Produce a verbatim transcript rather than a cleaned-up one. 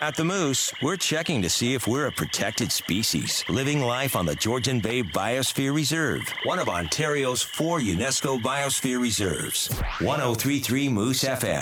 At the Moose, we're checking to see if we're a protected species, living life on the Georgian Bay Biosphere Reserve, one of Ontario's four UNESCO Biosphere Reserves. ten thirty-three Moose F M.